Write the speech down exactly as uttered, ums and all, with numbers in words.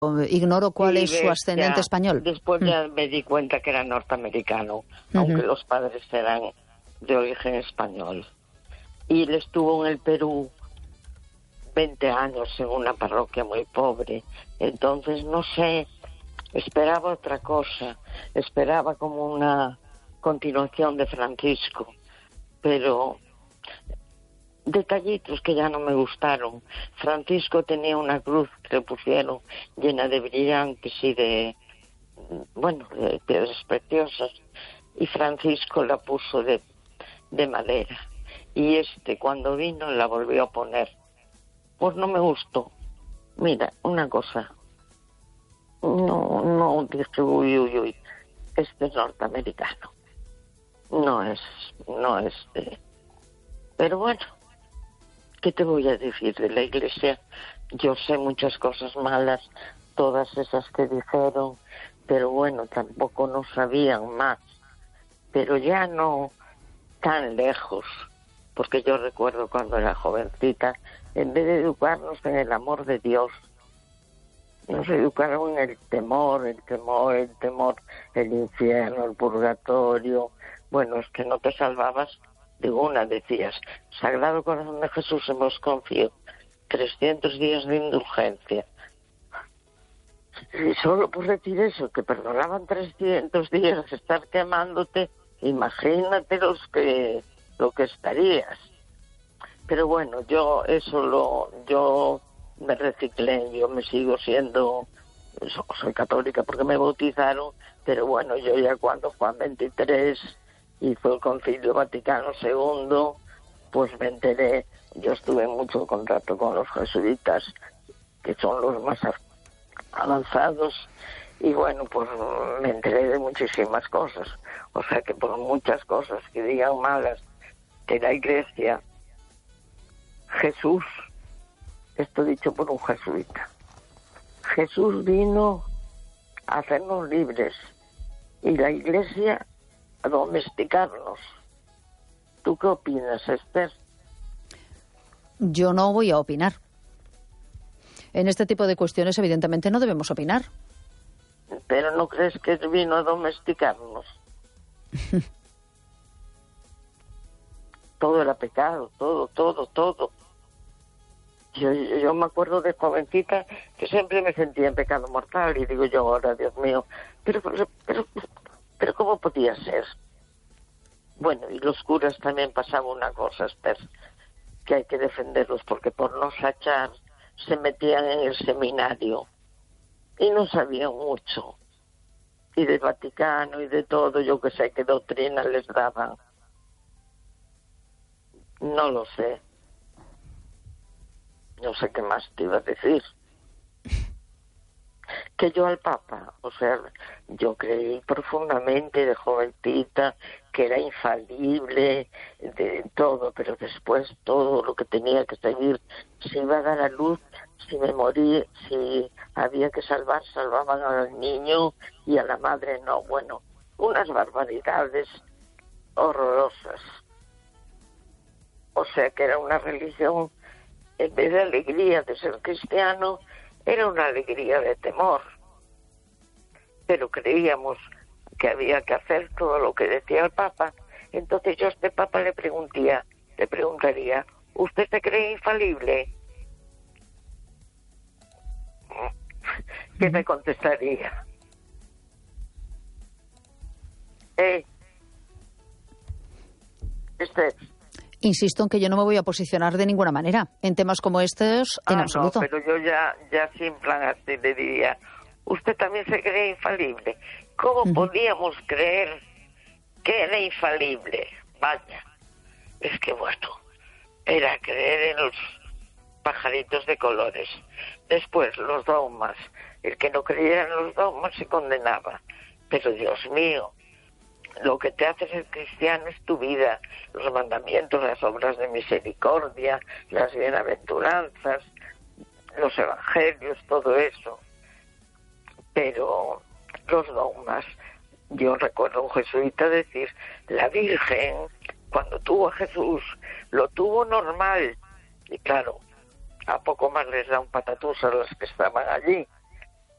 Ignoro cuál Sí, es su ves, ascendente ya, español. Después Mm. ya me di cuenta que era norteamericano, Uh-huh. aunque los padres eran de origen español. Y él estuvo en el Perú veinte años en una parroquia muy pobre. Entonces, no sé, esperaba otra cosa. Esperaba como una continuación de Francisco. Pero detallitos que ya no me gustaron. Francisco tenía una cruz que le pusieron llena de brillantes y de, bueno, de piedras preciosas, y Francisco la puso de, de madera, y este cuando vino la volvió a poner. Pues no me gustó. Mira, una cosa, no, no dije uy, uy, uy, este es norteamericano, no es, no es de... Pero bueno, ¿qué te voy a decir de la Iglesia? Yo sé muchas cosas malas, todas esas que dijeron, pero bueno, tampoco no sabían más. Pero ya no tan lejos, porque yo recuerdo cuando era jovencita, en vez de educarnos en el amor de Dios, nos educaron en el temor, el temor, el temor, el infierno, el purgatorio. Bueno, es que no te salvabas de una, decías, Sagrado Corazón de Jesús, hemos confiado trescientos días de indulgencia. Y solo por decir eso, que perdonaban trescientos días de estar quemándote, imagínate los que, lo que estarías. Pero bueno, yo eso lo, yo me reciclé, yo me sigo siendo, soy católica porque me bautizaron, pero bueno, yo ya cuando Juan veintitrés hizo el Concilio Vaticano segundo, pues me enteré, yo estuve en mucho contacto con los jesuitas, que son los más avanzados, y bueno, pues me enteré de muchísimas cosas. O sea que por muchas cosas que digan malas de la Iglesia, Jesús, esto dicho por un jesuita, Jesús vino a hacernos libres y la Iglesia a domesticarnos. ¿Tú qué opinas, Esther? Yo no voy a opinar. En este tipo de cuestiones, evidentemente, no debemos opinar. ¿Pero no crees que vino a domesticarnos? Todo era pecado, todo, todo, todo. Yo, yo, yo me acuerdo de jovencita que siempre me sentía en pecado mortal y digo yo ahora, Dios mío, pero, pero, pero, pero ¿cómo podía ser? Bueno, y los curas también pasaba una cosa, Esther, que hay que defenderlos porque por no sachar se metían en el seminario y no sabían mucho. Y del Vaticano y de todo, yo que sé qué doctrina les daban. No lo sé. No sé qué más te iba a decir. Que yo al Papa, o sea, yo creí profundamente de jovencita que era infalible de todo, pero después todo lo que tenía que seguir, si iba a dar a luz, si me morí, si había que salvar, salvaban al niño y a la madre no. Bueno, unas barbaridades horrorosas. O sea que era una religión, en vez de alegría de ser cristiano, era una alegría de temor. Pero creíamos que había que hacer todo lo que decía el Papa. Entonces yo a este Papa le preguntaría, le preguntaría, ¿usted se cree infalible? ¿Qué me contestaría? ¿Eh? Este... Insisto en que yo no me voy a posicionar de ninguna manera en temas como estos, en ah, absoluto. No, pero yo ya, ya sin plan así le diría, ¿usted también se cree infalible? ¿Cómo uh-huh. podíamos creer que era infalible? Vaya, es que bueno, era creer en los pajaritos de colores. Después, los dogmas. El que no creyera en los dogmas se condenaba. Pero Dios mío, lo que te hace ser cristiano es tu vida, los mandamientos, las obras de misericordia, las bienaventuranzas, los evangelios, todo eso. Pero los dogmas, yo recuerdo a un jesuita decir, la Virgen, cuando tuvo a Jesús, lo tuvo normal. Y claro, a poco más les da un patatús a los que estaban allí.